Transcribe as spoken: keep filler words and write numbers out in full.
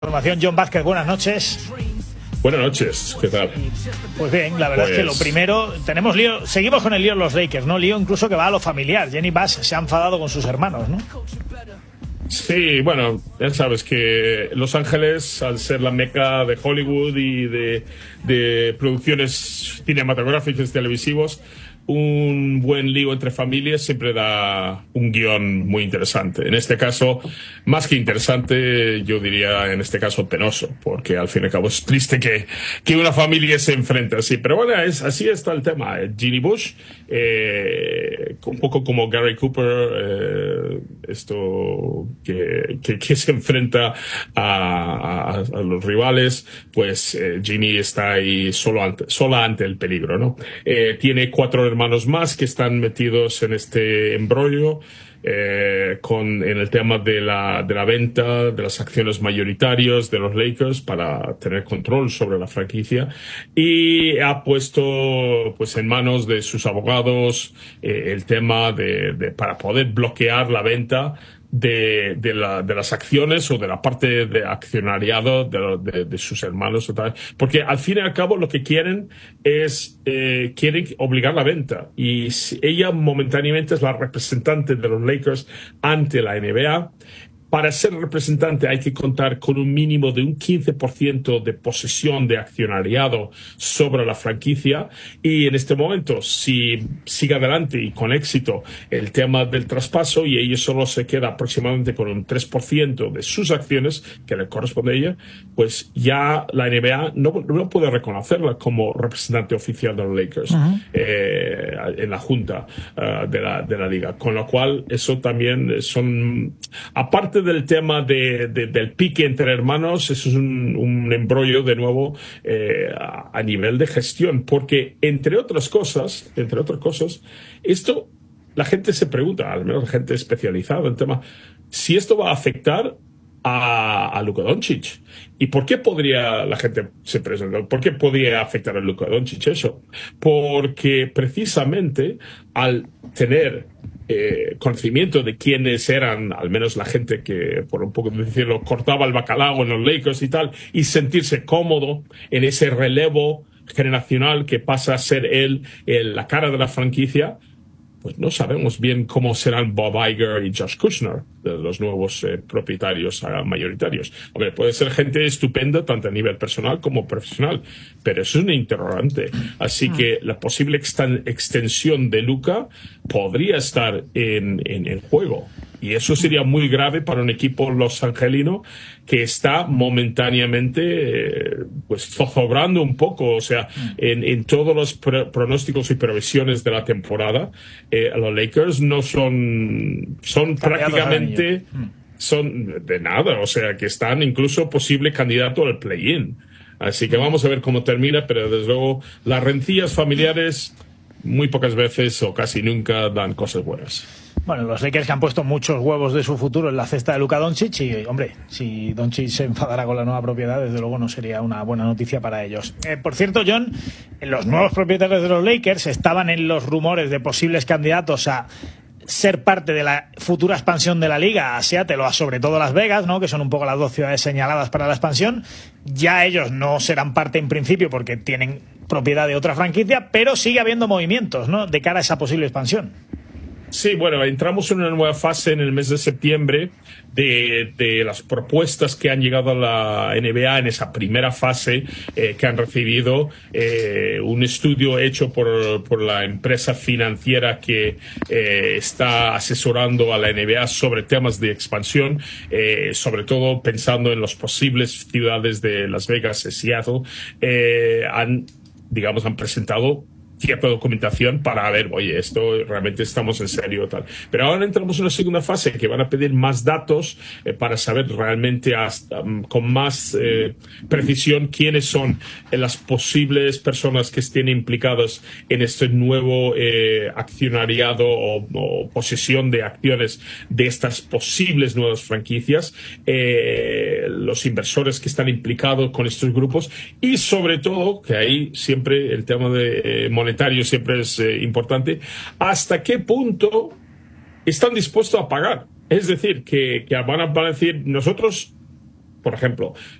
Información, John Vázquez, buenas noches. Buenas noches, ¿qué tal? Pues bien, la verdad pues... es que lo primero, tenemos lío, seguimos con el lío en los Lakers, ¿no? Lío incluso que va a lo familiar. Jenny Bass se ha enfadado con sus hermanos, ¿no? Sí, bueno, ya sabes que Los Ángeles, al ser la meca de Hollywood y de, de producciones cinematográficas y televisivos, un buen lío entre familias siempre da un guión muy interesante. En este caso, más que interesante, yo diría en este caso penoso, porque al fin y al cabo es triste que, que una familia se enfrente así. Pero bueno, es, así está el tema. Ginny Bush, eh, un poco como Gary Cooper, eh, esto que, que, que se enfrenta a, a, a los rivales, pues eh, Ginny está ahí solo ante, sola ante el peligro, ¿no? Eh, tiene cuatro hermanos más que están metidos en este embrollo eh, con en el tema de la de la venta de las acciones mayoritarias de los Lakers para tener control sobre la franquicia, y ha puesto pues en manos de sus abogados eh, el tema de, de para poder bloquear la venta de, de, la, de las acciones o de la parte de accionariado de, de, de sus hermanos o tal, porque al fin y al cabo lo que quieren es eh, quieren obligar la venta, y ella momentáneamente es la representante de los Lakers ante la N B A. Para ser representante hay que contar con un mínimo de un quince por ciento de posesión de accionariado sobre la franquicia, y en este momento, si sigue adelante y con éxito el tema del traspaso y ella solo se queda aproximadamente con un tres por ciento de sus acciones que le corresponde a ella, pues ya la N B A no, no puede reconocerla como representante oficial de los Lakers uh-huh. eh, en la junta uh, de, la, de la liga, con lo cual eso también son, aparte del tema de, de, del pique entre hermanos, eso es un, un embrollo de nuevo eh, a, a nivel de gestión, porque entre otras cosas, entre otras cosas, esto la gente se pregunta, al menos la gente especializada en el tema, si esto va a afectar a, a Luka Doncic. ¿Y por qué podría la gente se pregunta? ¿Por qué podría afectar a Luka Doncic eso? Porque precisamente al tener Eh, conocimiento de quiénes eran, al menos la gente que, por un poco decirlo, cortaba el bacalao en los Lakers y tal, y sentirse cómodo en ese relevo generacional que pasa a ser él, él la cara de la franquicia, pues no sabemos bien cómo serán Bob Iger y Josh Kushner, de los nuevos eh, propietarios uh, mayoritarios. Hombre, puede ser gente estupenda tanto a nivel personal como profesional, pero eso es un interrogante. Así ah. que la posible exten- extensión de Luka podría estar en, en, en juego. Y eso sería muy grave para un equipo los angelino que está momentáneamente eh, pues zozobrando un poco, o sea, en, en todos los pr- pronósticos y previsiones de la temporada, eh, los Lakers no son, son prácticamente, son de nada, o sea, que están incluso posible candidato al play-in. Así que vamos a ver cómo termina, pero desde luego las rencillas familiares muy pocas veces o casi nunca dan cosas buenas. Bueno, los Lakers que han puesto muchos huevos de su futuro en la cesta de Luka Doncic, y, hombre, si Doncic se enfadara con la nueva propiedad, desde luego no sería una buena noticia para ellos. Eh, por cierto, John, los nuevos propietarios de los Lakers estaban en los rumores de posibles candidatos a ser parte de la futura expansión de la liga a Seattle o a sobre todo Las Vegas, ¿no?, que son un poco las dos ciudades señaladas para la expansión. Ya ellos no serán parte en principio porque tienen propiedad de otra franquicia, pero sigue habiendo movimientos, ¿no?, de cara a esa posible expansión. Sí, bueno, entramos en una nueva fase en el mes de septiembre de, de las propuestas que han llegado a la N B A en esa primera fase, eh, que han recibido eh, un estudio hecho por, por la empresa financiera que eh, está asesorando a la N B A sobre temas de expansión, eh, sobre todo pensando en las posibles ciudades de Las Vegas y Seattle. Eh, han, digamos, han presentado cierta documentación para ver, oye, esto realmente estamos en serio tal. Pero ahora entramos en una segunda fase que van a pedir más datos eh, para saber realmente hasta, um, con más eh, precisión quiénes son eh, las posibles personas que estén implicadas en este nuevo eh, accionariado o, o posesión de acciones de estas posibles nuevas franquicias, eh, los inversores que están implicados con estos grupos, y sobre todo, que ahí siempre el tema de eh, monetario siempre es eh, importante, hasta qué punto están dispuestos a pagar. Es decir, que, que van, a, van a decir, nosotros por ejemplo.